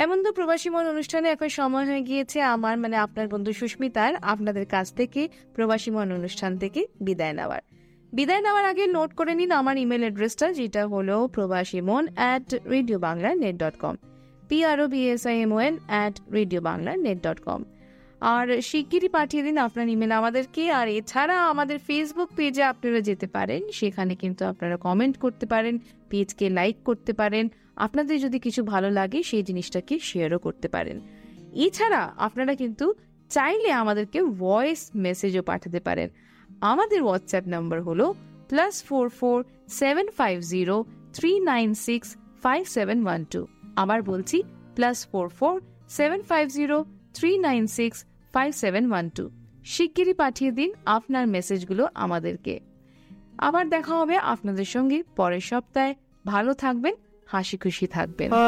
এমন তো প্রবাসী মন অনুষ্ঠানে এখন সময় হয়ে গিয়েছে আমার আপনার বন্ধু সুস্মিতার আপনাদের কাছ থেকে প্রবাসী মন অনুষ্ঠান থেকে বিদায় নেওয়ার আগে নোট করে নিন আমার ইমেল অ্যাড্রেসটা, যেটা হলো probashimon@radiobanglanet.com, probsimon@radiobanglanet.com। আর শিগগিরই পাঠিয়ে দিন আপনার ইমেল আমাদেরকে। আর এছাড়া আমাদের ফেসবুক পেজে আপনারা যেতে পারেন, সেখানে কিন্তু আপনারা কমেন্ট করতে পারেন, পেজকে লাইক করতে পারেন, আপনাদের যদি কিছু ভালো লাগে সেই জিনিসটাকে শেয়ারও করতে পারেন। এছাড়া আপনারা কিন্তু চাইলে আমাদেরকে ভয়েস মেসেজও পাঠাতে পারেন। আমাদের হোয়াটসঅ্যাপ নাম্বার হলো +44 750 396 5712। আবার বলছি +44 750 396 5712। শিগগিরই পাঠিয়ে দিন আপনার মেসেজগুলো আমাদেরকে। আবার দেখা হবে আপনাদের সঙ্গে পরের সপ্তাহে। ভালো থাকবেন, হাসি খুশি থাকবেন।